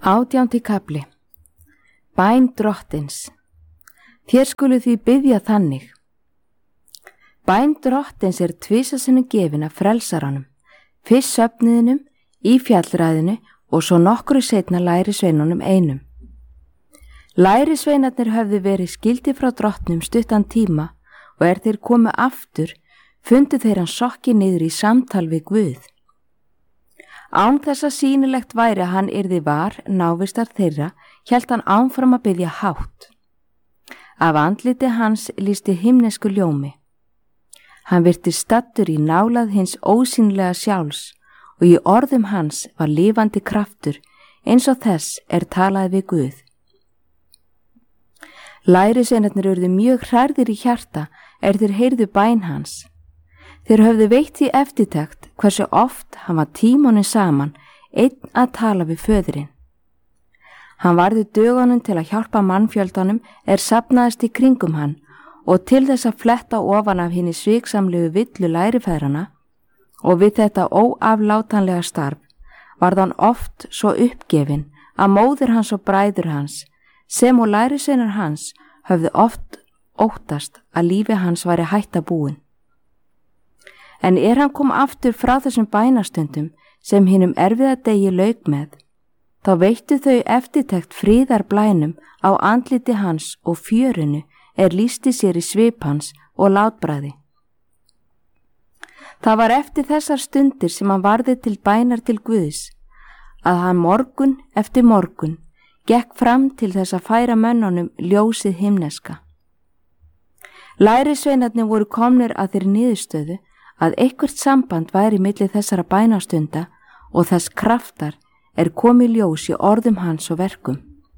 18. kafli. Bæn Drottins. Þér skuluð því biðja þannig. Bæn Drottins tvisasinnum gefin af frelsaranum, fyrst söfniðinum, í fjallræðinu og svo nokkru seinna lærisveinunum einum. Lærisveinarnir höfðu verið skildir frá drottnum stuttan tíma og þeir komu aftur, fundu þeir hann sokki niður í samtal við Guð. Án þess að sýnilegt væri að hann yrði var návistar þeirra, hélt hann áfram að biðja hátt. Af andliti hans lýsti himnesku ljómi. Hann virtist staddur í nálað hins ósýnilega sjálfs og í orðum hans var lifandi kraftur eins og þess talað við Guð. Lærisveinarnir urðu mjög hrærðir í hjarta þeir heyrðu bæn hans. Þeir höfðu veitt því eftirtekt hversu oft hann var tímunum saman einn að tala við föðurinn. Hann varði dögunum til að hjálpa mannfjöldanum safnaðist í kringum hann og til þess að fletta ofan af hinni sviksamlegu villu lærifæðrana og við þetta óaflátanlega starf varð hann oft svo uppgefinn að móðir hans og bræður hans sem og lærisveinar hans höfðu oft óttast að lífi hans væri hætta búin. En hann kom aftur frá þessum bænastundum sem hinum erfiða degi lauk með, þá veittu þau eftirtekt fríðarblænum á andliti hans og fjörinu lýsti sér í svip hans og látbragði. Það var eftir þessar stundir sem hann varði til bænar til Guðs, að hann morgun eftir morgun gekk fram til þess að færa mönnunum ljósið himneska. Lærisveinarnir voru komnir að þeirri niðurstöðu að eitthvert samband væri milli þessara bænastunda og þess kraftar komið ljós í orðum hans og verkum.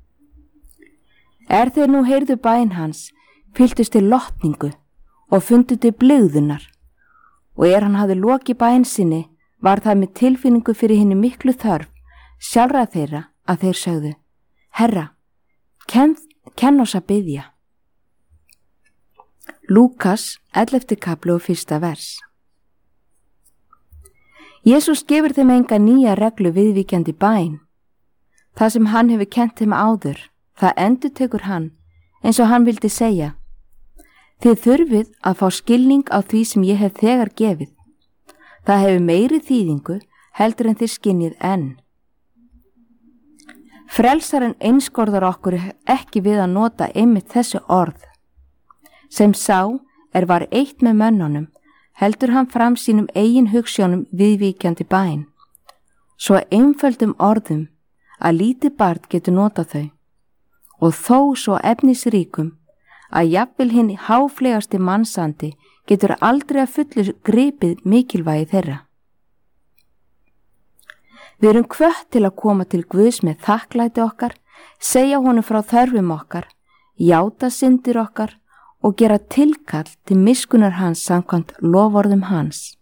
Þeir nú heyrðu bæn hans, fylltust til lotningu og fundu til blygðunar og hann hafði lokið bæn sinni var það með tilfinningu fyrir hinni miklu þörf sjálfra þeirra að þeir sögðu: Herra, kenn oss að biðja. Lúkas 11. kafli og 1. vers. Jesús gefur þeim enga nýja reglu viðvíkjandi bæn. Það sem hann hefur kennt þeim áður, það endurtekur hann eins og hann vildi segja: Þið þurfið að fá skilning á því sem ég hef þegar gefið. Það hefur meiri þýðingu heldur en þið skinnið enn. Frelsarinn einskorðar okkur ekki við að nota einmitt þessi orð. Sem sá var eitt með mönnunum, heldur hann fram sínum eigin hugsjónum viðvíkjandi bæn, svo einföldum orðum að lítið barn getur notað þau, og þó svo efnisríkum að jafnvel hinn háflegasti mannsandi getur aldrei að fullu gripið mikilvægi þeirra. Við erum hvött til að koma til Guðs með þakklæti okkar, segja honum frá þörfum okkar, játa syndir okkar og gera tilkall til miskunnar hans samkvæmt loforðum hans.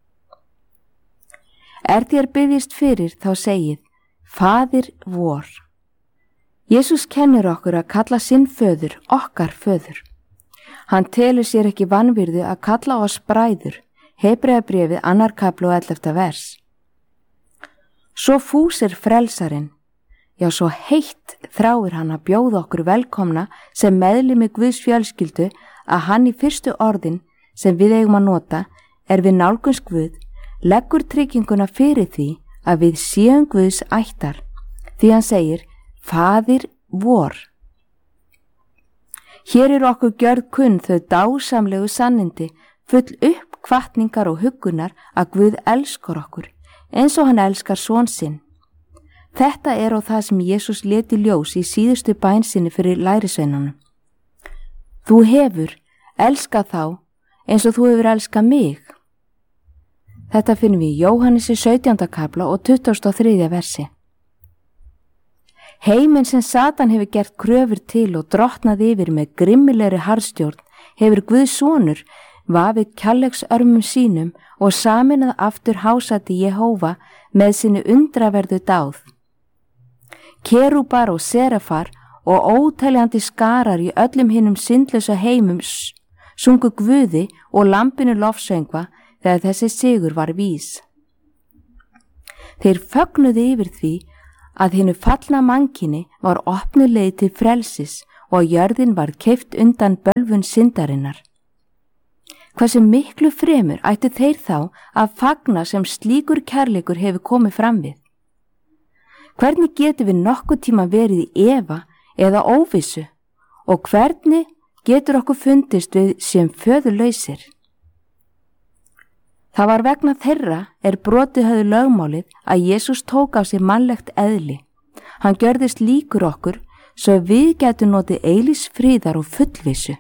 Þér biðjist fyrir þá segið: Faðir vor. Jesús kennir okkur að kalla sinn föður okkar föður. Hann telur sér ekki vanvirðu að kalla oss bræður, Hebreabréfið 2. kafli og 11. vers. Svo fús frelsarinn, já, svo heitt þráir hann að bjóða okkur velkomna sem meðlimi Guðs fjölskyldu að hann í fyrstu orðin sem við eigum að nota við nálgunst Guð, leggur trygginguna fyrir því að við séum Guðs ættar, því hann segir: Faðir vor. Hér okkur gjörð kunn þau dásamlegu sannindi, full uppkvatningar og huggunar að Guð elskar okkur, eins og hann elskar son sinn. Þetta á það sem Jesús lét í ljós í síðustu bæn sinni fyrir lærisveinunum. Þú hefur elskað þá eins og þú hefur elskað mig. Þetta finnum við í Jóhannesi 17. kafla og 23. versi. Heiminn sem Satan hefur gert kröfur til og drottnað yfir með grimmilegri harðstjórn hefur Guðs sonur vafið kærleiksörmum sínum og saminað aftur hásæti Jehóva með sinni undraverðu dáð. Kerúbar og serafar og óteljandi skarar í öllum hinum syndlausa heimum sungu Guði og lambinu lofsöngva þegar þessi sigur var vís. Þeir fögnuðu yfir því að hinu fallna mannkyni var opnuð leið til frelsis og að jörðin var keypt undan bölvun syndarinnar. Hversu miklu fremur ættu þeir þá að fagna sem slíkur kærleikur hefur komið fram við? Hvernig getum við nokkuð tíma verið í efa eða óvissu og hvernig getur okkur fundist við sem föðurlausir? Það var vegna þeirra brotið höfðu lögmálið að Jesús tók á sig mannlegt eðli. Hann gjörðist líkur okkur svo við getum notið eilífs friðar og fullvissu.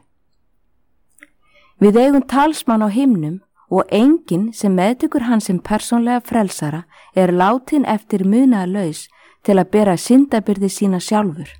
Við eigum talsmann á himnum og enginn sem meðtekur hann sem persónlega frelsara látin eftir munaðarlaus til að bera syndabyrði sína sjálfur.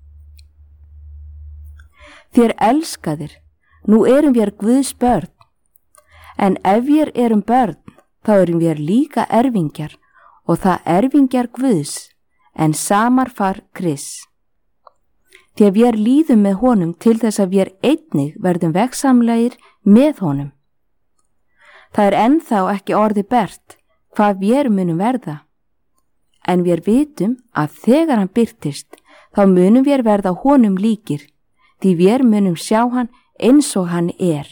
Þér elskaðir, nú erum við Guðs börn, en ef við erum börn, þá erum við líka erfingjar og það erfingjar Guðs, en samar far Krists. Því að við líðum með honum til þess að við einnig verðum vegsamlegir með honum. Það ennþá ekki orði bert hvað við munum verða, en við vitum að þegar hann birtist, þá munum við verða honum líkir, því við munum sjá hann eins og hann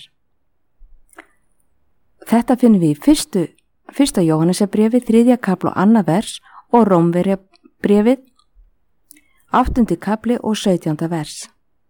Þetta finnum við í fyrsta Jóhannesarbréfi, 3. kapli og 2. vers og Rómverjabréfið, 8. kapli og 17. vers.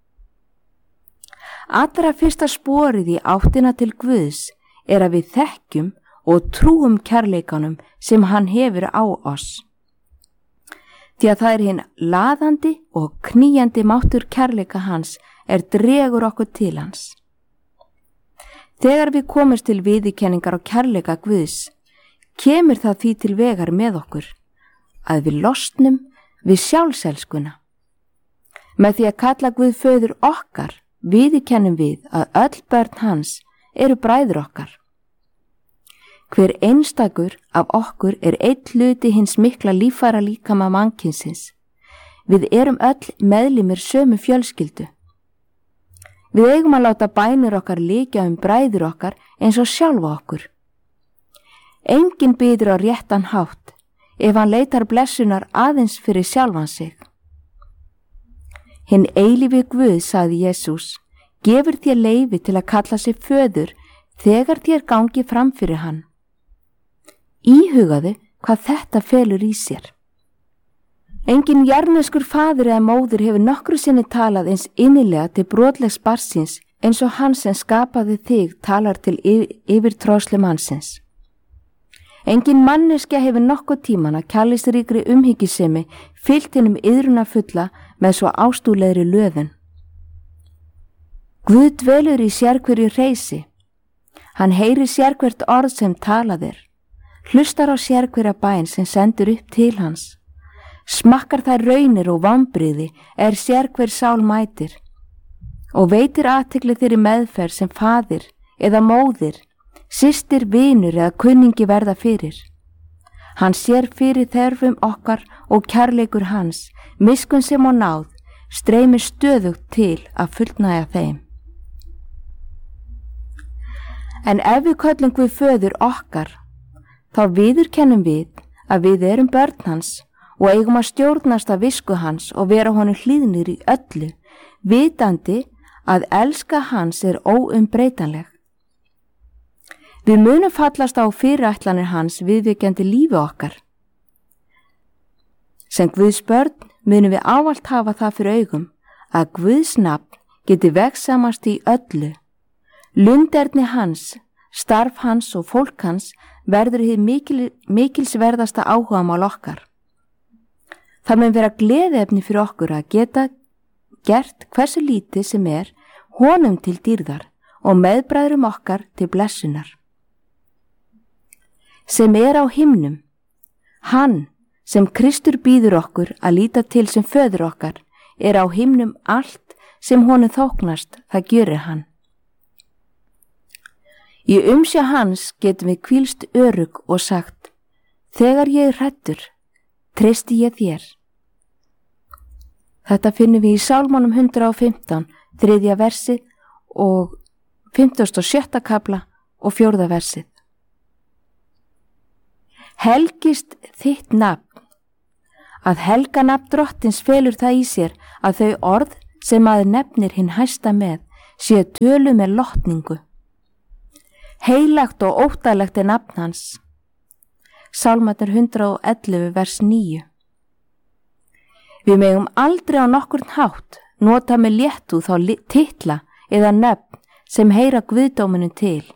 Allra fyrsta sporið í áttina til Guðs að við þekkjum og trúum kærleikanum sem hann hefur á oss. Því að það hinn laðandi og knýjandi máttur kærleika hans dregur okkur til hans. Þegar við komumst til viðurkenningar og kærleika Guðs, kemur það því til vegar með okkur, að við losnum við sjálfselskuna. Með því að kalla Guð föður okkar, viðurkennum við að öll börn hans bræður okkar. Hver einstakur af okkur einn hluti hins mikla líffæra líkama mannkynsins. Við öll meðlimir sömu fjölskyldu. Við eigum að láta bænir okkar líkja bræður okkar eins og sjálfa okkur. Enginn biður á réttan hátt ef hann leitar blessunar aðeins fyrir sjálfan sig. Hinn eilífi Guð, sagði Jesús, gefur þér leyfi til að kalla sig föður þegar þér gangi fram fyrir hann. Íhugaðu hvað þetta felur í sér. Enginn jarðneskur faðir eða móðir hefur nokkru sinni talað eins innilega til brotlegs barnsins eins og hann sem skapaði þig talar til yfirtróðslu mannsins. Enginn manneskja hefur nokkuð tíman að kærleiksríkri umhyggjusemi fylgt hinum iðrunafulla með svo ástúðlegri löðun. Guð dvelur í sérhverju hreysi. Hann heyrir sérhvert orð sem talað hlustar á sérhverja bæn sem sendur upp til hans. Smakkar þær raunir og vombrigði sérhver sál mætir og veitir athygli þeirri meðferð sem faðir eða móðir, systir, vinur eða kunningi verða fyrir. Hann sér fyrir þörfum okkar og kærleikur hans, miskunn sem og náð, streymir stöðugt til að fullnægja þeim. En ef við köllum Guð föður okkar, þá viðurkennum við að við börn hans og eigum að stjórnast af visku hans og vera honum hlýðnir í öllu, vitandi að elska hans óumbreytanleg. Við munum fallast á fyrirætlanir hans viðvíkjandi lífi okkar. Sem Guðs börn munum við ávallt hafa það fyrir augum að Guðs nafn geti vegsamast í öllu. Lunderni hans, starf hans og fólk hans verður hið mikilsverðasta áhugamál okkar. Það mun vera gleðiefni fyrir okkur að geta gert hversu lítið sem honum til dýrðar og meðbræðrum okkar til blessunar. Sem á himnum, hann sem Kristur býður okkur að líta til sem föður okkar á himnum allt sem honum þóknast, það gjörir hann. Í umsjá hans getum við hvílst örugg og sagt, þegar ég hræddur, treysti ég þér. Þetta finnum við í Sálmónum 115, 3. versið og 57. kapla og 4. versið. Helgist þitt nafn, Að helga nafn drottins felur það í sér að þau orð sem maður nefnir hinn hæsta með séu tölu með lotningu. Heilagt og óttalegt er nafn hans. Sálmarnir 111 vers 9. Við megum aldrei á nokkurn hátt nota með léttu þá titla eða nöfn sem heyra guðdóminu til.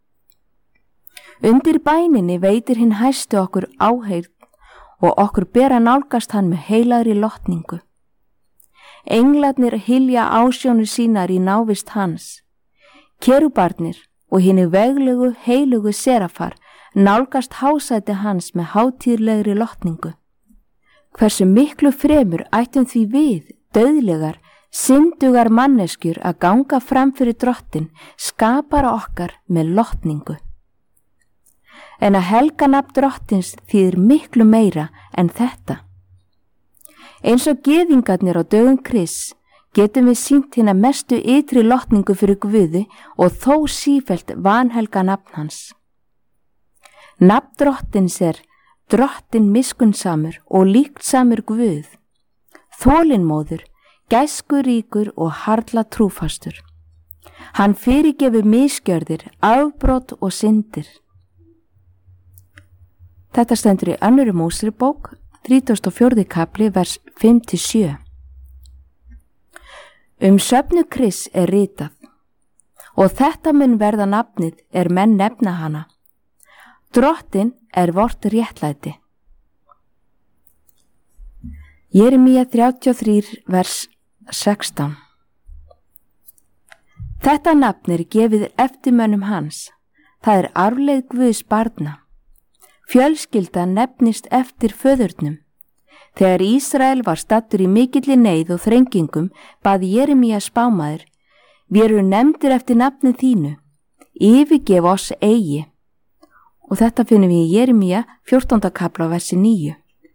Undir bæninni veitir hinn hæstu okkur áheyrn og okkur ber að nálgast hann með heilagri lotningu. Englarnir hylja ásjónir sínar í návist hans. Kerúbarnir og hinni veglegu heilugu serafar nálgast hásæti hans með hátíðlegri lotningu. Hversu miklu fremur ættum því við, dauðlegar, syndugar manneskjur að ganga fram fyrir drottin, skapara okkar með lotningu. En að helga nafn drottins þýðir miklu meira en þetta. Eins og gyðingarnir á dögum Krists getum við sýnt hina mestu ytri lotningu fyrir Guði og þó sífellt vanhelga nafn hans. Nafn drottins er drottin miskunnsamur og líktsamur Guð, þolinmóður, gæskuríkur og harla trúfastur. Hann fyrirgefur misgjörðir, afbrot og syndir. Þetta stendur í 2. Mósebók, 34. kapli, vers 5-7. Söfnu Krists er ritað, og þetta mun verða nafnið er menn nefna hana. Drottin er vort réttlæti. Jeremía 33, vers 16. Þetta nafn er gefið eftirmönnum hans. Það er arfleið Guðs barna. Fjölskylda nefnist eftir föðurnum. Þegar Ísrael var staddur í mikilli neyð og þrengingum, bað Jeremía spámaður: Við erum nefndir eftir nafni þínu, yfirgef oss eigi. Og þetta finnum við í Jeremía 14. kapla versi 9.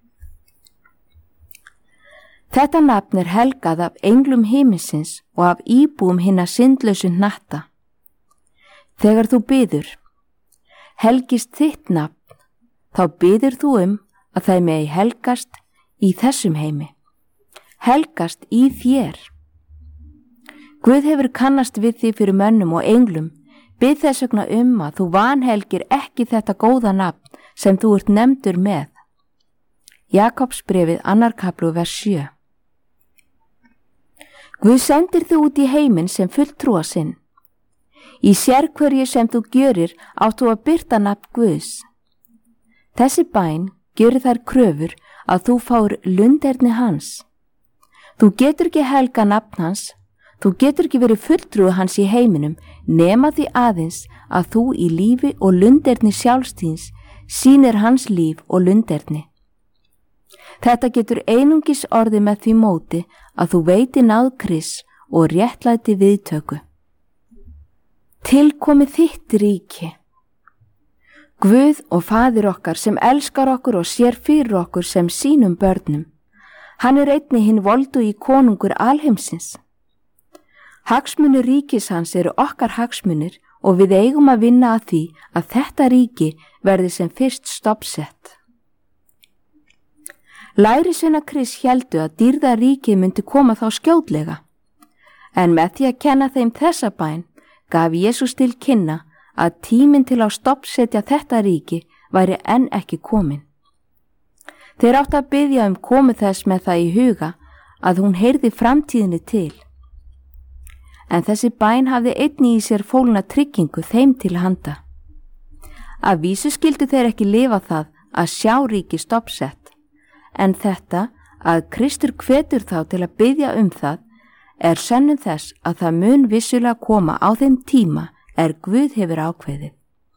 Þetta nafn er helgað af englum himinsins og af íbúum hinna syndlausu hnatta. Þegar þú biður, helgist þitt nafn, þá biður þú að það megi helgast í þessum heimi, helgast í þér. Guð hefur kannast við því fyrir mönnum og englum, bið þess vegna að þú vanhelgir ekki þetta góða nafn sem þú ert nefndur með. Jakobsbréfið 2. kapli vers 7. Guð sendir þig út í heiminn sem fulltrúa sinn. Í sérhverju sem þú gjörir áttu að birta nafn Guðs. Þessi bæn gjörir þær kröfur að þú fáir lunderni hans. Þú getur ekki helga nafn hans, þú getur ekki verið fulltrúi hans í heiminum nema því aðeins að þú í lífi og lunderni sjálfstíns sýnir hans líf og lunderni. Þetta getur einungis orðið með því móti að þú veiti náð Krists og réttlæti viðtöku. Tilkomi þitt ríki. Guð og Faðir okkar sem elskar okkur og sér fyrir okkur sem sínum börnum. Hann er einnig hinn voldugi konungur alheimsins. Hagsmunir ríkis hans eru okkar hagsmunir og við eigum að vinna að því að þetta ríki verði sem fyrst stoppsett. Lærisveina Krists héldu að dýrðaríkið myndi koma þá skjótlega, en með því að kenna þeim þessa bæn gaf Jesús til kynna að tíminn til að stoppsetja þetta ríki væri enn ekki komin. Þeir áttu að biðja komu þess með það í huga að hún heyrði framtíðinni til. En þessi bæn hafði einnig í sér fólgna tryggingu þeim til handa. Að vísu skildu þeir ekki lifa það að sjá ríki stoppsett, en þetta að Kristur hvetur þá til að biðja það er sönnun þess að það mun vissulega koma á þeim tíma Guð hefur ákveðið.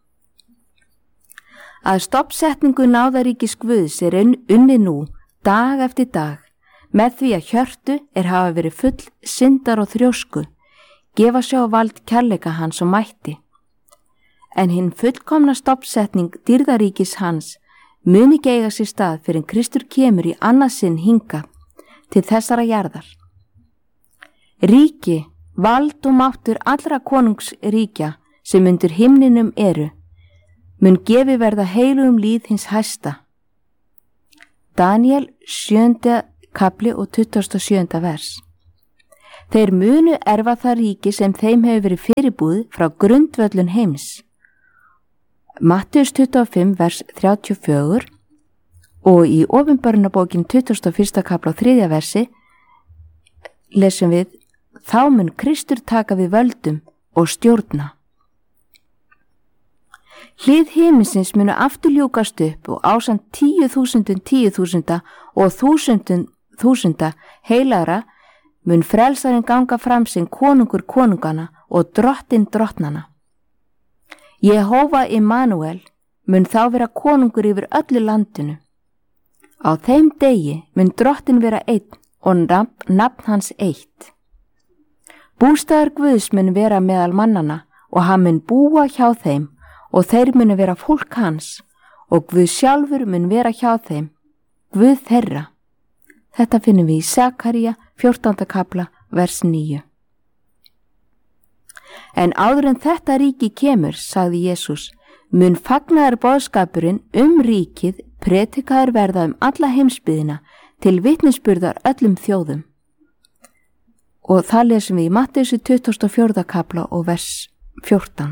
Að stoppsetningu náðaríkis Guðs er unnið nú dag eftir dag með því að hjörtu hafa verið full syndar og þrjósku, gefa sjá vald kærleika hans og mætti. En hinn fullkomna stoppsetning dýrðaríkis hans mun ekki eiga sér stað fyrir Kristur kemur í annað sinn hingað til þessara jarðar. Ríki, vald og máttur allra konungsríkja sem undir himninum eru, mun gefi verða heilugum líð hins hæsta. Daniel 7. kapli og 27. vers. Þeir munu erfa það ríki sem þeim hefur verið fyrirbúið frá grundvöllun heims. Mattheus 25 vers 34 og í Opinberunarbókin 21. kapla og 3. versi lesum við: þá mun Kristur taka við völdum og stjórna. Hlið himinsins munu aftur ljúkast upp og ásamt 10.000 10.000 og 1.000 heilagra mun frelsarinn ganga fram sem konungur konungana og drottinn drottnana. Jehóva Immanuel mun þá vera konungur yfir öllu landinu. Á þeim degi mun drottinn vera einn og nafn hans eitt. Bústaður Guðs mun vera meðal mannana og hann mun búa hjá þeim og þeir munu vera fólk hans og Guð sjálfur mun vera hjá þeim, Guð þeirra. Þetta finnum við í Sakaría 14. kapla vers 9. En áður en þetta ríki kemur, sagði Jesús, mun fagnaðarboðskapurinn ríkið predikaður verða alla heimsbyggðina til vitnisburðar öllum þjóðum. Og það lesum við í Mattheus 24. kapla og vers 14.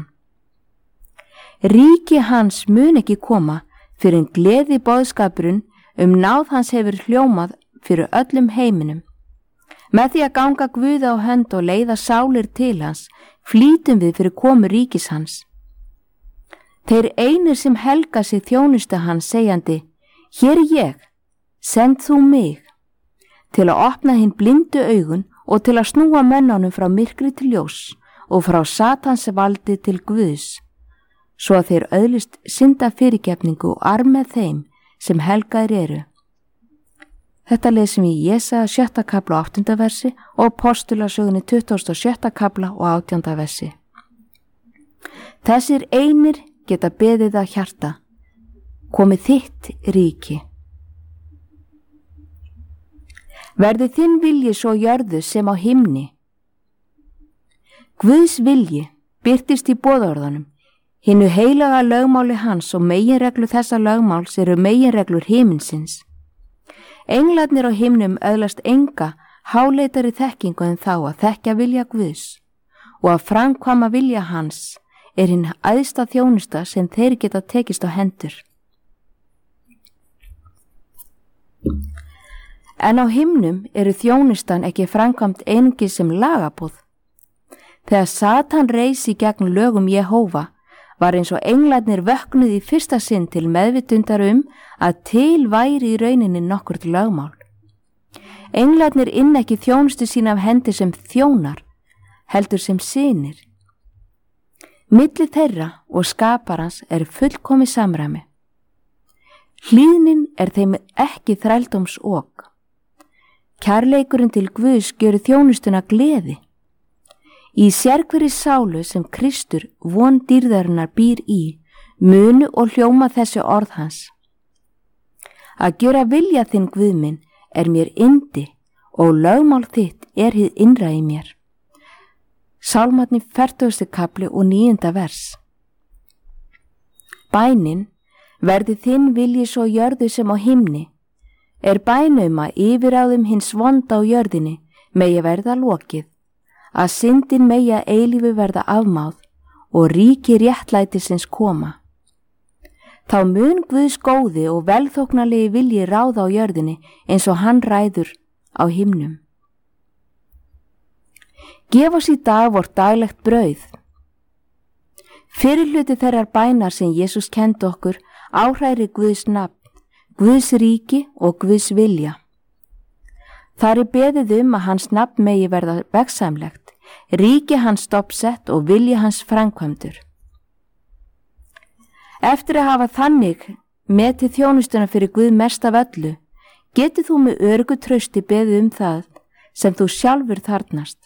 Ríki hans mun ekki koma fyrir en gleði boðskapurinn náð hans hefur hljómað fyrir öllum heiminum. Með því að ganga Guði á hönd og leiða sálir til hans, flýtum við fyrir komu ríkis hans. Þeir einir sem helga sig þjónustu hans segjandi: hér ég, send þú mig, til að opna hinn blindu augun og til að snúa mönnunum frá myrkri til ljós og frá Satans valdi til Guðs, svo að þeir öðlist synda fyrirgefningu og arð með þeim sem helgaðir eru. Þetta lesum við í Jesaja 7. kapla og 8. versi og Postulasögunni 27. kapla og 18. versi. Þessir einir geta beðið að hjarta: komið þitt ríki. Verði þinn vilji svo jörðu sem á himni. Guðs vilji birtist í boðorðunum, hinnu heilaga lögmáli hans, og meginreglu þessa lögmáls eru meginreglur himinsins. Englarnir á himnum öðlast enga háleitari þekkingu en þá að þekkja vilja Guðs, og að framkvæma vilja hans hinn æðsta þjónusta sem þeir geta tekist á hendur. En á himnum eru þjónustan ekki framkvæmt einungis sem lagaboð. Þegar Satan reis í gegn lögum Jehóva var eins og englarnir vöknuð í fyrsta sinn til meðvitundar að til væri í rauninni nokkurt lögmál. Englarnir inna ekki þjónustu sín af hendi sem þjónar, heldur sem synir. Milli þeirra og skaparans fullkomið samræmi. Hlýðnin þeim ekki þrældómsok. Kærleikurinn til Guðs gjörir þjónustuna gleði. Í sérhverri sálu sem Kristur von dýrðarinnar býr í munu og hljóma þessi orð hans: að gjöra vilja þinn, Guð minn, mér yndi og lögmál þitt hið innra í mér. Sálmarnir 40. kapli og 9. vers. Bænin: verði þinn vilji svo jörðu sem á himni, bænum að yfiráðum hins vonda á jörðinni megi verða lokið, að syndin megi að eilífu verða afmáð og ríki réttlætisins koma. Þá mun Guðs góði og velþóknarlegi vilji ráða á jörðinni eins og hann ræður á himnum. Gef oss í dag vort daglegt brauð. Fyrirhluti þeirrar bænar sem Jesús kenndi okkur áhræri Guðs nafn, Guðs ríki og Guðs vilja. Þar beðið að hans nafn megi verða vegsæmlegt, ríki hans stofnsett og vilji hans framkvæmdur. Eftir að hafa þannig metið þjónustuna fyrir Guð mest af öllu, getur þú með öruggu trausti beðið það sem þú sjálfur þarnast.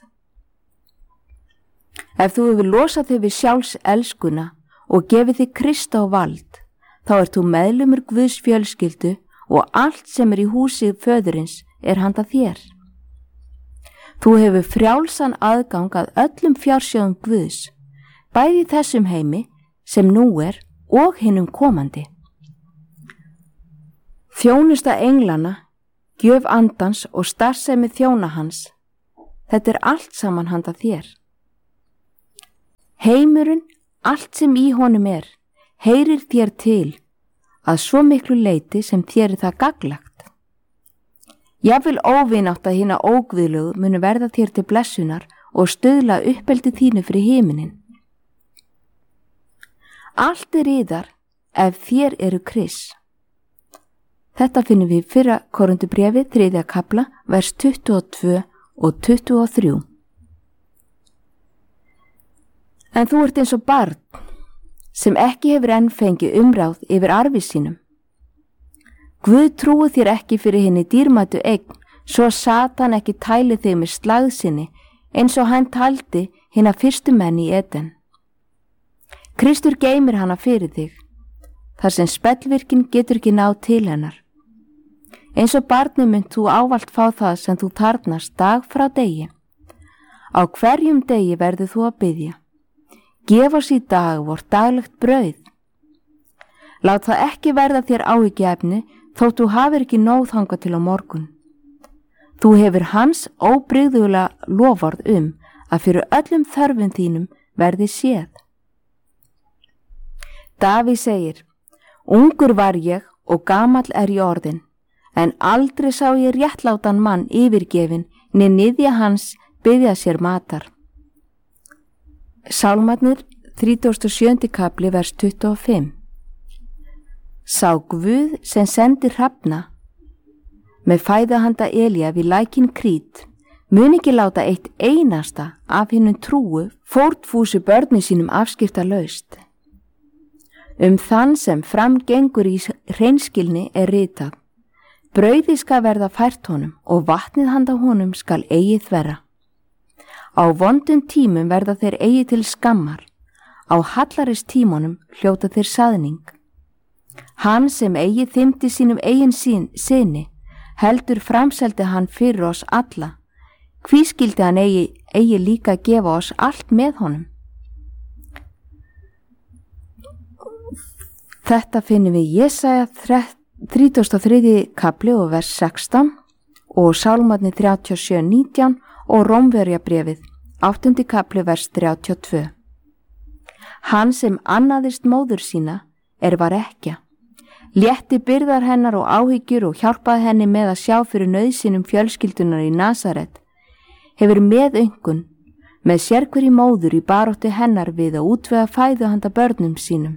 Ef þú hefur losað þig við sjálfs elskuna og gefið þig Krist á vald, þá þú meðlumur Guðs fjölskyldu og allt sem í húsi föðurins handa þér. Þú hefur frjálsan aðgang að öllum fjársjóðum Guðs, bæði þessum heimi sem nú og hinum komandi. Þjónusta englana, gjöf andans og starfsemi þjóna hans, þetta allt saman handa þér. Heimurinn, allt sem í honum heyrir þér til að svo miklu leyti sem þér það gagnlegt. Jafnvel óvinátta hina óguðlegu munu verða þér til blessunar og stuðla uppeldi þínu fyrir himinin. Allt yðar ef þér eru Krists. Þetta finnum við í 1. Korintubréfi 3. kafla, vers 22 og 23. En þú ert eins og barn sem ekki hefur enn fengið umráð yfir arfi sínum. Guð trúi þér ekki fyrir henni dýrmætu eign, svo Satan ekki tæli þig með slagsinni eins og hann taldi hina fyrstu menn í Eden. Kristur geymir hana fyrir þig, þar sem spellvirkin getur ekki náð til hennar. Eins og barni mynd þú ávallt fá það sem þú þarfnast dag frá degi. Á hverjum degi verður þú að biðja. Gef oss í dag vort daglegt brauð. Lát það ekki verða þér áhyggjuefni þótt þú hafir ekki nóg þangað til á morgun. Þú hefur hans óbrigðulega loforð að fyrir öllum þörfum þínum verði séð. Davíð segir, ungur var ég og gamall ég orðinn, en aldrei sá ég réttlátan mann yfirgefin né niðja hans biðja sér matar. Sálmarnir 37. kapli vers 25. Sá Guð sem sendir hrafna með fæða handa Elía við lækinn Krít mun ekki láta eitt einasta af hinum trúu fórnfúsu börni sínum afskiptalaust. Þann sem framgengur í hreinskilni ritað, brauði skal verða fært honum og vatnið handa honum skal eigi þverra. Á vondum tímum verða þeir eigi til skammar, á hallarist tímunum hljóta þeir saðning. Hann sem eigi þymdi sínum eigin syni, heldur framseldi hann fyrir oss alla. Hví skyldi hann eigi líka gefa oss allt með honum? Þetta finnum við Jesaja 33. kapli og vers 16 og Sálmarnir 37:19 og Rómverjabréfið 8. kapli vers 32. Hann sem annaðist móður sína var ekkja, létti byrðar hennar og áhyggjur og hjálpaði henni með að sjá fyrir nauðsynum fjölskyldunar í Nasaret, hefur meðöngun með sérhverri móður í baráttu hennar við að útvega fæðu handa börnum sínum.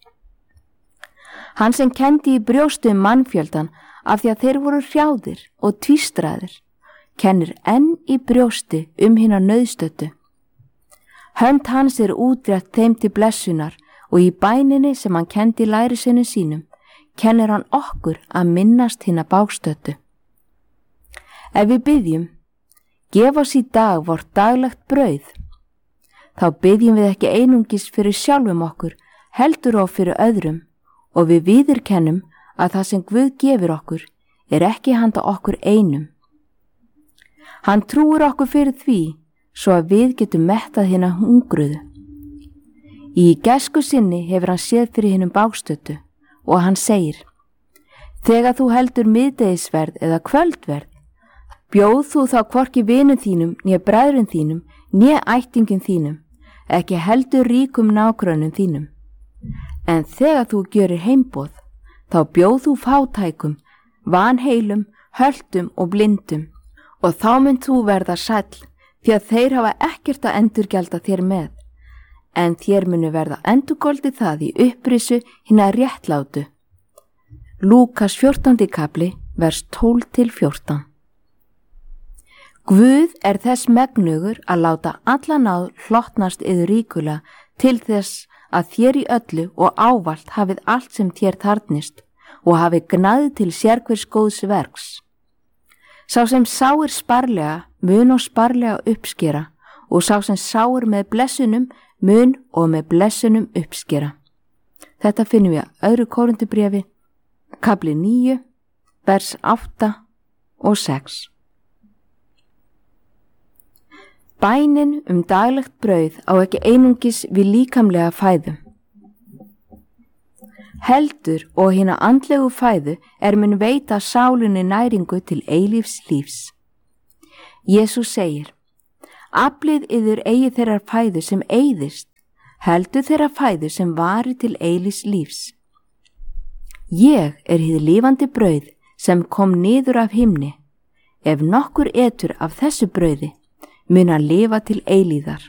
Hann sem kenndi í brjóstu mannfjöldan af því að þeir voru hrjáðir og tvístraðir, kennir enn í brjósti hina nauðstöddu. Hönd hans útrétt þeim til blessunar og í bæninni sem hann kendi lærisveinum sínum, kennir hann okkur að minnast hina bágstöddu. Ef við biðjum, gef oss í dag vort daglegt brauð, þá biðjum við ekki einungis fyrir sjálfum okkur, heldur og fyrir öðrum, og við viðurkennum að það sem Guð gefur okkur ekki handa okkur einum. Hann trúir okkur fyrir því svo að við getum mettað hina hungruðu. Í gæsku sinni hefur hann séð fyrir hinum bágstöddu og hann segir, þegar þú heldur miðdegisverð eða kvöldverð, bjóð þú þá hvorki vinum þínum, né bræðrum þínum, né ættingum þínum, ekki heldur ríkum nágrönnum þínum. En þegar þú gjörir heimboð, þá bjóð þú fátækum, vanheilum, höldum og blindum, og þá mynd þú verða sæll, því að þeir hafa ekkert að endurgjalda þér með, en þér munu verða endurgoldi það í upprisu hina réttlátu. Lúkas 14. kapli, vers 12-14. Guð þess megnugur að láta alla náð hlottnast yður ríkulega til þess að þér í öllu og ávallt hafið allt sem þér þarfnist og hafið gnæði til sérhvers góðs verks. Sá sem sáir sparlega mun og sparlega uppskera og sá sem sáir með blessunum mun og með blessunum uppskera. Þetta finnum við að 2. Korintubréfi, kapli 9, vers 8 og 6. Bænin daglegt brauð á ekki einungis við líkamlega fæðu. heldur og hina andlegu fæðu mun veita sálinni næringu til eilífs lífs. Jesús segir: aflið yður eigi þeirrar fæðu sem eyðist, heldur þeirra fæðu sem vari til eilífs lífs. Ég hið lifandi brauð sem kom niður af himni. Ef nokkur etur af þessu brauði, mun hann lifa til eilíðar.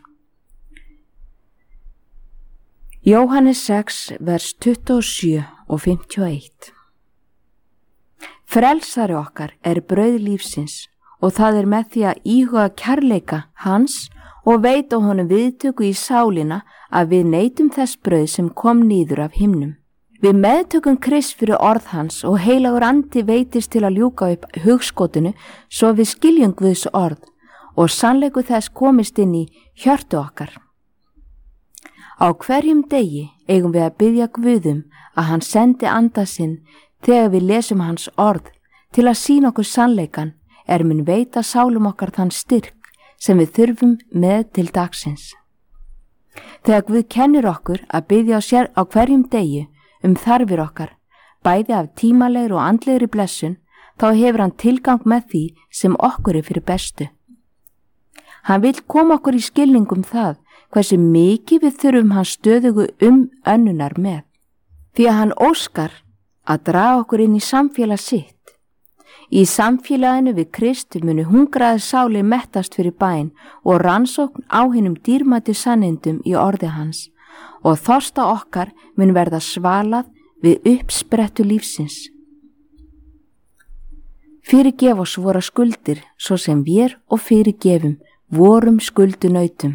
Jóhannes 6, vers 27 og 51. Frelsari okkar brauð lífsins og það með því að íhuga kærleika hans og veita honum viðtöku í sálina að við neytum þess brauð sem kom niður af himnum. Við meðtökum Krist fyrir orð hans og heilagur andi veitist til að ljúka upp hugskotinu svo við skiljum Guðs orð og sannleiku þess komist inn í hjörtu okkar. Á hverjum degi eigum við að biðja Guðum að hann sendi anda sinn þegar við lesum hans orð til að sýna okkur sannleikan mun veita sálum okkar þann styrk sem við þurfum með til dagsins. Þegar Guð kennir okkur að biðja á hverjum degi þarfir okkar, bæði af tímalegri og andlegri blessun, þá hefur hann tilgang með því sem okkur fyrir bestu. Hann vill koma okkur í skilningum það hversu mikið við þurfum hans stöðugu önnunar með, því að hann óskar að draga okkur inn í samfélag sitt. Í samfélaginu við Krist munu hungraði sálir mettast fyrir bæn og rannsókn á hinum dýrmætu sannindum í orði hans, og þorsta okkar mun verða svalað við uppsprettu lífsins. Fyrirgef oss vora skuldir svo sem við og fyrirgefum vorum skuldunautum.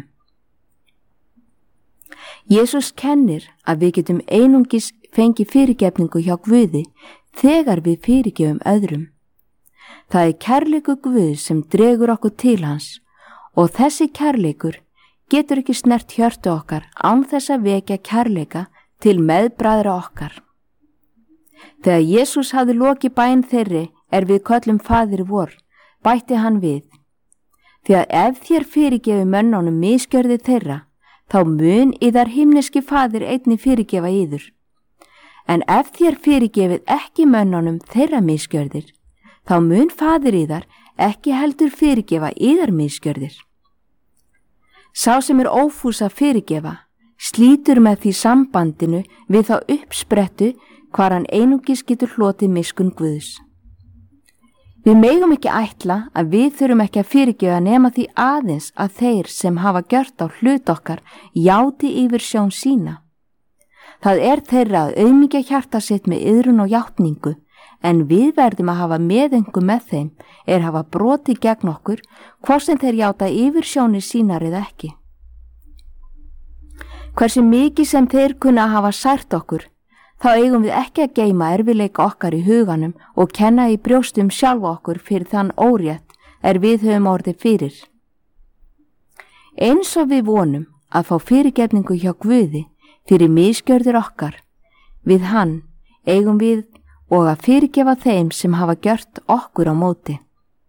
Jesús kennir að við getum einungis fengið fyrirgefningu hjá Guði þegar við fyrirgefum öðrum. Það kærleikur Guðs sem dregur okkur til hans og þessi kærleikur getur ekki snert hjörtu okkar án þess að vekja kærleika til meðbræðra okkar. Þegar Jesús hafði lokið bæn þeirri við köllum Faðir vor, bætti hann við: því að ef þér fyrirgefi mönnunum misgjörði þeirra, þá mun yðar himneski Faðir einnig fyrirgefa yður. En ef þér fyrirgefið ekki mönnunum þeirra misgjörðir, þá mun Faðir yðar ekki heldur fyrirgefa yðar misgjörðir. Sá sem ófús að fyrirgefa, slítur með því sambandinu við þá uppsprettu hvar hann einungis getur hlotið miskunn Guðs. Við megum ekki ætla að við þurfum ekki að fyrirgefa nema því aðeins að þeir sem hafa gjört á hlut okkar játi yfir sjón sína. Það þeirra að auðmýkja hjarta sitt með iðrun og játningu, en við verðum að hafa meðengu með þeim hafa brotið gegn okkur, hvort sem þeir játa yfir sjónir sínar eða ekki. Hversu mikið sem þeir kunna að hafa sært okkur, þá eigum við ekki að geyma erfiðleika okkar í huganum og kenna í brjóstum sjálfa okkur fyrir þann órétt við höfum orðið fyrir. Eins og við vonum að fá fyrirgefningu hjá Guði fyrir misgjörðir okkar, við hann eigum við og að fyrirgefa þeim sem hafa gjört okkur á móti.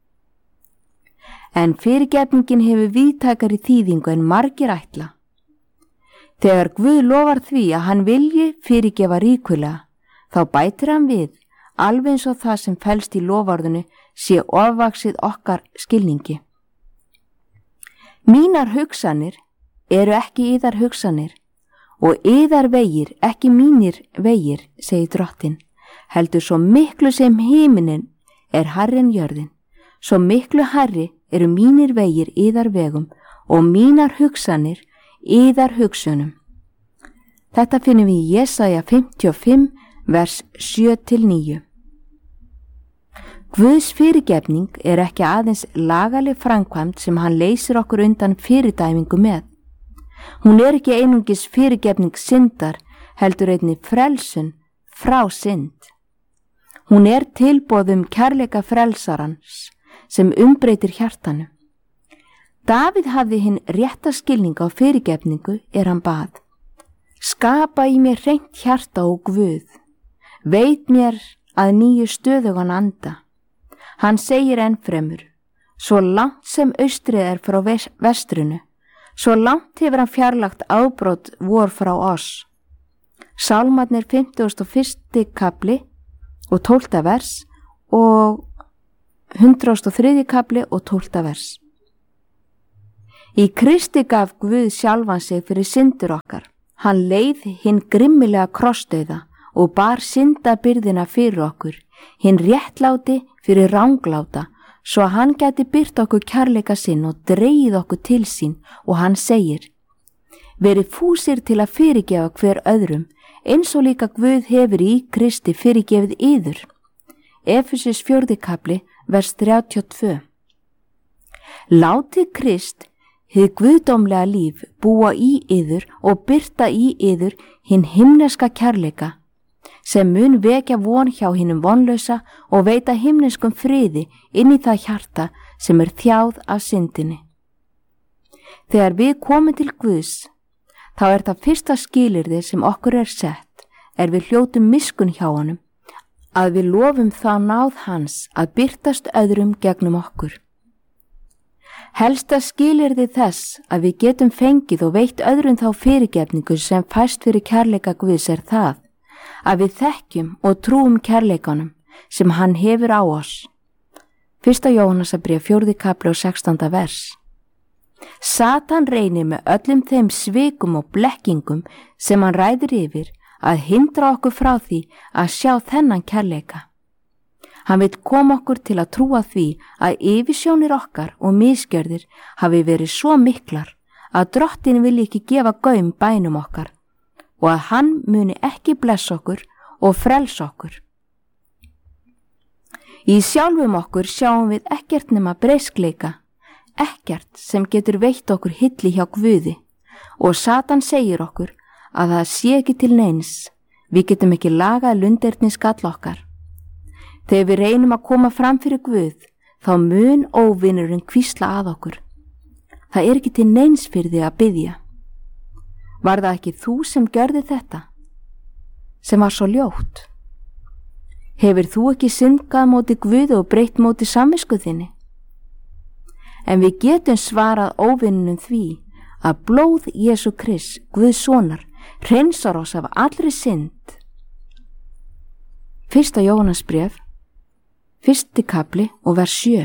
En fyrirgefningin hefur víðtækari þýðingu en margir ætla. Þegar Guð lofar því að hann vilji fyrirgefa ríkulega, þá bætir hann við, alveg eins og það sem felst í loforðinu sé ofvaxið okkar skilningi. Mínar hugsanir ekki yðar hugsanir og yðar vegir ekki mínir vegir, segir Drottinn. Heldur svo miklu sem himinin hærri en jörðin, svo miklu hærri mínir vegir yðar vegum og mínar hugsanir yðar hugsunum. Þetta finnum við í Jesaja 55, vers 7-9. Guðs fyrirgefning ekki aðeins lagaleg framkvæmd sem hann leysir okkur undan fyrirdæmingu með. Hún ekki einungis fyrirgefning syndar, heldur einnig frelsun frá synd. Hún tilboð kærleika frelsarans sem umbreytir hjartanu. Davíð hafði hinn rétta skilning á fyrirgefningu hann bað: skapa í mér hreint hjarta ó Guð, veit mér að nýju stöðugan anda. Hann segir ennfremur: svo langt sem austrið frá vestrinu, svo langt hefur hann fjarlagt afbrot vor frá oss. Sálmarnir 51. kapli og 12. vers og 103. kapli og 12. vers. Í Kristi gaf Guð sjálfan sig fyrir syndir okkar. Hann leið hinn grimmilega krossdauða og bar syndabyrðina fyrir okkur, hinn réttláti fyrir rangláta, svo að hann gæti byrt okkur kærleika sinn og dregið okkur til sín, og hann segir: verið fúsir til að fyrirgefa hver öðrum, eins og líka Guð hefur í Kristi fyrirgefið yður. Efesus 4. kapli, vers 32. Látið Krist, hið guðdómlega líf, búa í yður og birta í yður hinn himneska kærleika, sem mun vekja von hjá hinnum vonlausa og veita himneskum friði inn í það hjarta sem þjáð af syndinni. Þegar við komum til Guðs, þá það fyrsta skilyrði sem okkur sett, við hljótum miskunn hjá honum, að við lofum þá náð hans að birtast öðrum gegnum okkur. Helsta skilyrði þess að við getum fengið og veitt öðrum þá fyrirgefningu sem fæst fyrir kærleika Guðs það, að við þekkjum og trúum kærleikanum sem hann hefur á oss. 1. Jóhannesarbréf 4. kapli og 16. vers. Satan reynir með öllum þeim svikum og blekkingum sem hann ræður yfir að hindra okkur frá því að sjá þennan kærleika. Hann vill koma okkur til að trúa því að yfirsjónir okkar og misgjörðir hafi verið svo miklar að Drottinn vilji ekki gefa gaum bænum okkar og að hann muni ekki blessa okkur og frelsa okkur. Í sjálfum okkur sjáum við ekkert nema breiskleika, ekkert sem getur veitt okkur hilli hjá Guði, og Satan segir okkur að það sé ekki til neins, við getum ekki lagað lunderni skall okkar. Þegar við reynum að koma fram fyrir Guð, þá mun óvinurinn hvísla að okkur: það ekki til neins fyrir þig að biðja. Var það ekki þú sem gjörði þetta, sem var svo ljótt? Hefur þú ekki syndgað móti Guði og breytt móti samvisku þinni? En við getum svarað óvinnunum því að blóð Jesú Krist, Guðs sonar, hreinsar oss af allri synd. 1. Jóhannesbréf 1. kapli og vers 7.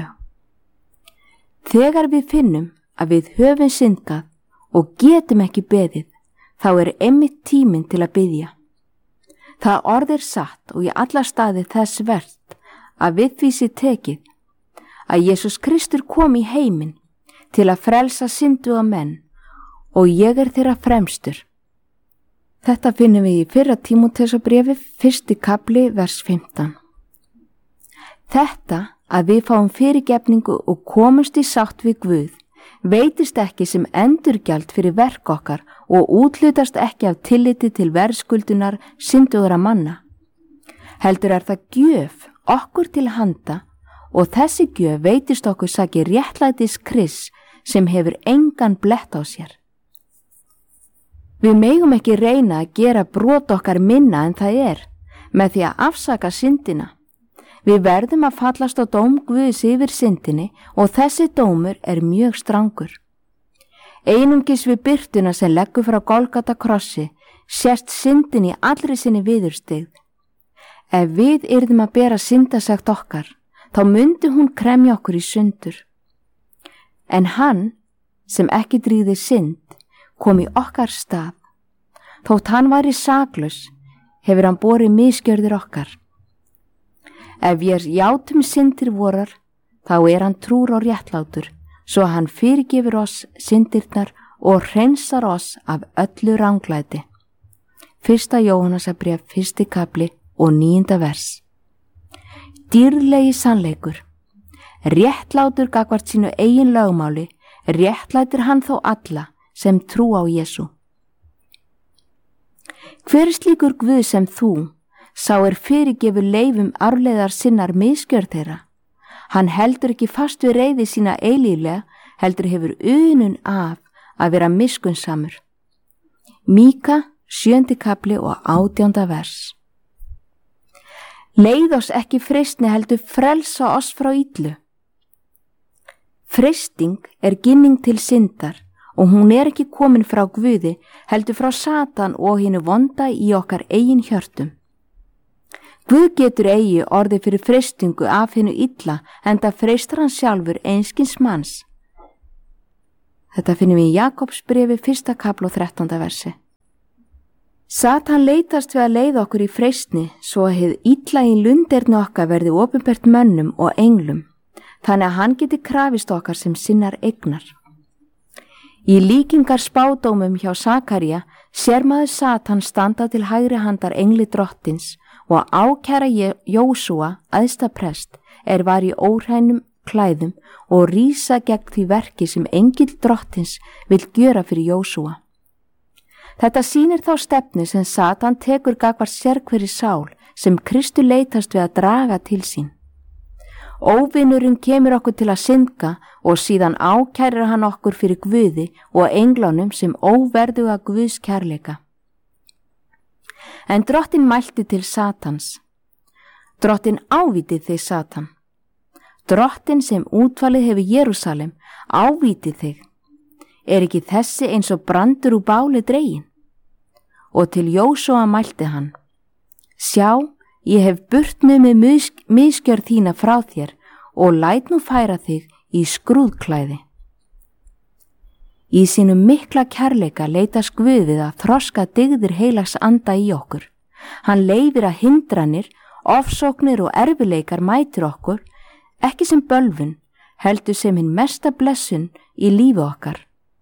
Þegar við finnum að við höfum syndgað og getum ekki beðið, þá einmitt tíminn til að biðja. Það orð satt og í alla staði þess vert að við því sé tekið að Jesús Kristur kom í heiminn til að frelsa synduga menn og ég þeirra fremstur. Þetta finnum við í 1. Tímóteusarbréfi 1. kapli vers 15. Þetta að við fáum fyrirgefningu og komumst í sátt við Guð veitist ekki sem endurgjald fyrir verk okkar og úthlutast ekki af tilliti til verðskuldunar syndugra manna. Heldur það gjöf okkur til handa og þessi gjöf veitist okkur saki réttlætis Krists sem hefur engan blett á sér. Við megum ekki reyna að gera brot okkar minna en það með því að afsaka syndina. Við verðum að fallast á dóm Guðs yfir syndinni og þessi dómur mjög strangur. Einungis við birtuna sem leggur frá Golgata krossi sést syndin í allri sinni viðurstigð. Ef við yrðum að bera syndasekt okkar, þá myndi hún kremja okkur í sundur. En hann, sem ekki dríði synd, kom í okkar stað. Þótt hann væri saklaus, hefur hann borið misgjörðir okkar. Ef við játum syndir vorar, þá hann trúr og réttlátur, svo hann fyrirgefur oss syndirnar og hreinsar oss af öllu ranglæti. 1. Jóhannesarbréf 1. kapli og 9. vers. Dýrlegi sannleikur. Réttlátur gagnvart sínu eigin lögmáli, réttlætir hann þó alla sem trú á Jesú. Hver slíkur Guð sem þú, sá fyrirgefur leifum arfleiðar sinnar misgjörð þeirra. Hann heldur ekki fast við reiði sína eilíflega, heldur hefur unun af að vera miskunnsamur. Míka 7. kapli og 18. vers. Leið oss ekki freistni heldur frelsa oss frá illu. Freisting ginning til syndar og hún ekki komin frá Guði, heldur frá Satan og hinu vonda í okkar eigin hjörtum. Guð getur eigi orðið fyrir freistingu af hinu illa, enda freistar hann sjálfur einskins manns. Þetta finnum við í Jakobsbrefi 1. kapla og 13. versi. Satan leitast við að leiða okkur í freistni svo að hið illa í lunderni okkar verði opinbert mönnum og englum, þannig að hann geti krafist okkar sem sinnar eignar. Í líkingar spádómum hjá Sakaría sér maður Satan standa til hægri handar engli drottins og ákæra Jósúa, æðsta prest, var í órænum klæðum og rísa gegn því verki sem engill drottins vill gjöra fyrir Jósúa. Þetta sýnir þá stefnu sem Satan tekur gagnvart sérhverri sál sem Kristur leitast við að draga til sín. Óvinurinn kemur okkur til að syndga og síðan ákærir hann okkur fyrir Guði og englunum sem óverðuga Guðs kærleika. En drottin mælti til Satans. Drottin ávíti þig, Satan. Drottin sem útvalið hefur Jerúsalem ávíti þig. Ekki þessi eins og brandur úr báli dregin? Og til Jósúa mælti hann. Sjá, ég hef burt með misgjörð þína frá þér og læt nú færa þig í skrúðklæði. Í sínum mikla kærleika leitast Guð við að þroska dygðir heilags anda í okkur. Hann leyfir að hindranir, ofsóknir og erfileikar mætir okkur, ekki sem bölvun, heldur sem hinn mesta blessun í lífi okkar.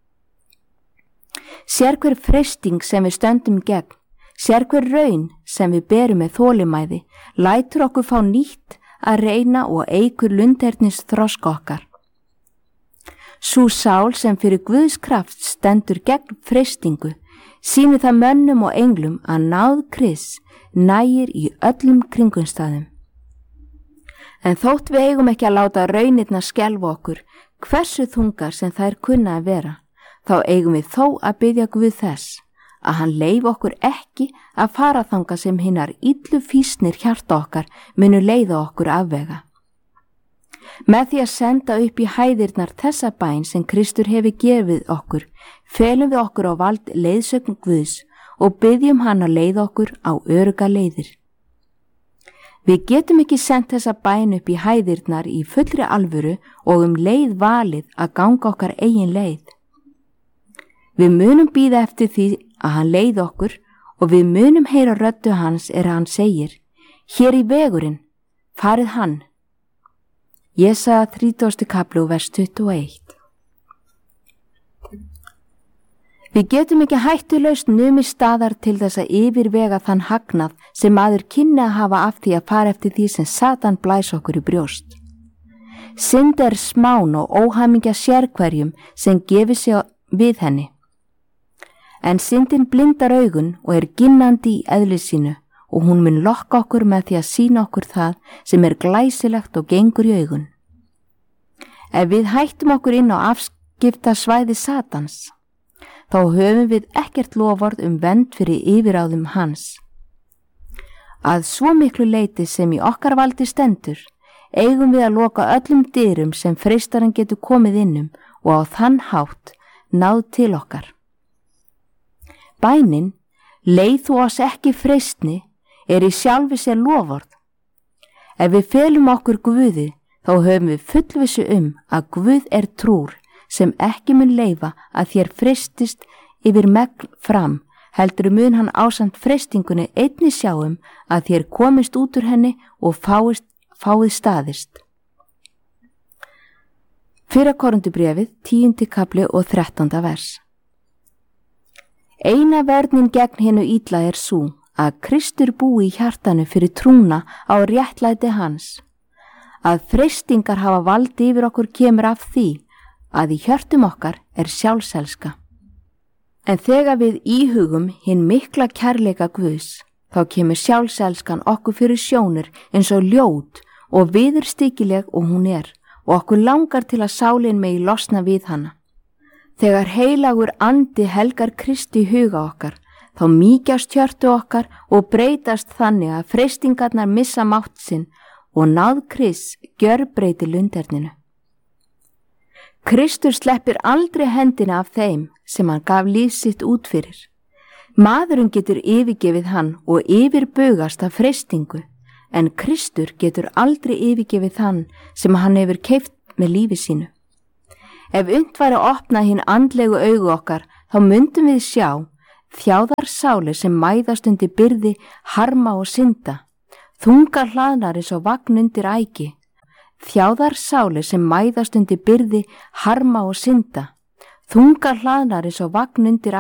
Sérhver freisting sem við stöndum gegn, sérhver raun sem við berum með þolimæði, lætur okkur fá nýtt að reyna og eykur lundhernis þroska okkar. Sú sál sem fyrir Guðs kraft stendur gegn freistingu, sýnir það mönnum og englum að náð Krists nægir í öllum kringumstæðum. En þótt við eigum ekki að láta raunirnar skelfa okkur, hversu þungar sem þær kunna að vera, þá eigum við þó að biðja Guð þess að hann leyfi okkur ekki að fara þangað sem hinnar illu fýsnir hjarta okkar munu leiða okkur afvega. Með því að senda upp í hæðirnar þessa bæn sem Kristur hefur gefið okkur, felum við okkur á vald leiðsögn Guðs og biðjum hann að leiða okkur á örugga leiðir. Við getum ekki sendt þessa bæn upp í hæðirnar í fullri alvöru og leið valið að ganga okkar eigin leið. Við munum bíða eftir því að hann leiði okkur og við munum heyra röddu hans hann segir, hér í vegurinn, farið hann. Jesaja 30. kapli vers 21. Við getum ekki hættulaust numið staðar til þess að yfirvega þann hagnað sem maður kynni að hafa af því að fara eftir því sem Satan blæs okkur í brjóst. Synd smán og óhamingja sérhverjum sem gefur sig við henni. En syndin blindar augun og ginnandi í eðli sínu og hún mun lokka okkur með því að sýna okkur það sem glæsilegt og gengur í augun. Ef við hættum okkur inn á afskipta svæði Satans, þá höfum við ekkert loforð vernd fyrir yfirráðum hans. Að svo miklu leyti sem í okkar valdi stendur, eigum við að loka öllum dyrum sem freistarinn getur komið og á þann hátt náð til okkar. Bænin, leið þú oss ekki freistni, í sjálfi sér loforð. Ef við felum okkur Guði, þá höfum við fullvissu að Guð trúr sem ekki mun leyfa að þér freistist yfir megn fram, heldur mun hann ásamt freistingunni einni sjáum að þér komist út úr henni og fáið staðist. 1. Korintubréfið, 10. kapli og 13. vers. Eina verðnin gegn hinu illa sú, að Kristur búi í hjartanu fyrir trúna á réttlæti hans. Að freistingar hafa valdi yfir okkur kemur af því að í hjörtum okkar sjálfselska. En þegar við íhugum hinn mikla kærleika Guðs, þá kemur sjálfselskan okkur fyrir sjónir eins og ljót og viðurstykileg og hún og okkur langar til að sálin megi losna við hana. Þegar heilagur andi helgar Kristi huga okkar, þá mýkjast hjörtu okkar og breytast þannig að freistingarnar missa mátt sinn og náð Krists gjörbreytir lunderninu. Kristur sleppir aldrei hendina af þeim sem hann gaf líf sitt út fyrir. Maðurinn getur yfirgefið hann og yfirbugast af freistingu, en Kristur getur aldrei yfirgefið hann sem hann hefur keypt með lífi sínu. Ef unnt væri að opna hinn andlegu augu okkar, þá myndum við sjá þjáðar sálir sem mæðast undir byrði harma og synda, þungar hlaðnar eins og vagn undir ægi. Þjáðar sálir sem mæðast undir byrði harma og synda, þungar hlaðnar eins og vagn undir